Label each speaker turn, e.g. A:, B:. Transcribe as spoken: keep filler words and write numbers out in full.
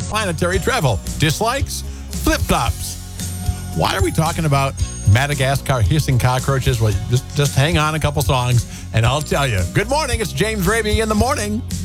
A: interplanetary travel. Dislikes? Flip-flops. Why are we talking about Madagascar hissing cockroaches? Well, just, just hang on a couple songs, and I'll tell you. Good morning. It's James Raby in the morning.